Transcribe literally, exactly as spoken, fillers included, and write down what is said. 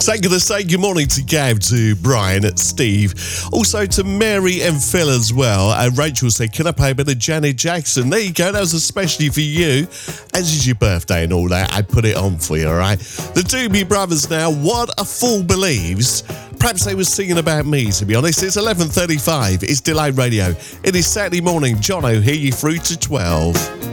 So going to say good morning to Gav, to Brian, Steve, also to Mary and Phil as well. And Rachel said, can I play a bit of Janet Jackson? There you go, that was especially for you. As is your birthday and all that, I put it on for you, all right? The Doobie Brothers now, What a Fool Believes. Perhaps they were singing about me, to be honest. It's eleven thirty-five, it's Delay Radio. It is Saturday morning, Jono here, you through to twelve.